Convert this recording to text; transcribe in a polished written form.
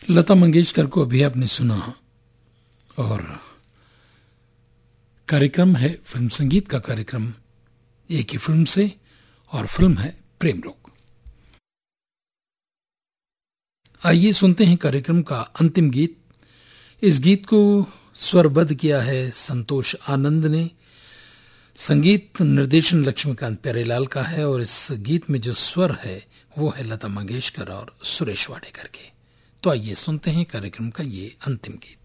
लता मंगेशकर को अभी आपने सुना और कार्यक्रम है फिल्म संगीत का कार्यक्रम एक ही फिल्म से और फिल्म है प्रेम रोग। आइए सुनते हैं कार्यक्रम का अंतिम गीत। इस गीत को स्वरबद्ध किया है संतोष आनंद ने, संगीत निर्देशन लक्ष्मीकांत प्यारेलाल का है और इस गीत में जो स्वर है वो है लता मंगेशकर और सुरेश वाडेकर के। तो आइए सुनते हैं कार्यक्रम का ये अंतिम गीत।